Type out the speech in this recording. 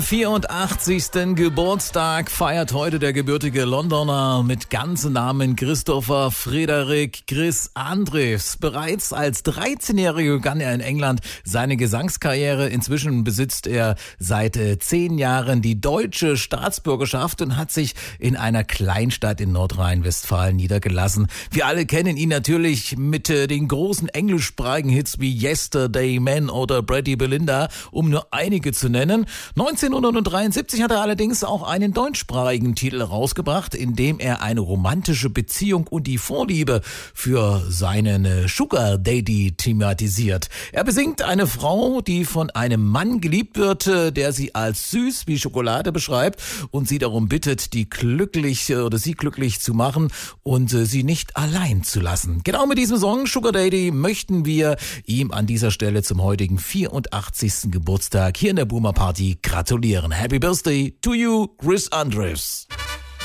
84. Geburtstag feiert heute der gebürtige Londoner mit ganzem Namen Christopher Frederick Chris Andrews. Bereits als 13-Jähriger begann er in England seine Gesangskarriere. Inzwischen besitzt er seit 10 Jahren die deutsche Staatsbürgerschaft und hat sich in einer Kleinstadt in Nordrhein-Westfalen niedergelassen. Wir alle kennen ihn natürlich mit den großen englischsprachigen Hits wie Yesterday Man oder Pretty Belinda, um nur einige zu nennen. 1973 hat er allerdings auch einen deutschsprachigen Titel rausgebracht, in dem er eine romantische Beziehung und die Vorliebe für seinen Sugar Daddy thematisiert. Er besingt eine Frau, die von einem Mann geliebt wird, der sie als süß wie Schokolade beschreibt und sie darum bittet, sie glücklich zu machen und sie nicht allein zu lassen. Genau mit diesem Song Sugar Daddy möchten wir ihm an dieser Stelle zum heutigen 84. Geburtstag hier in der Boomer Party gratulieren. Happy Birthday to you, Chris Andrews.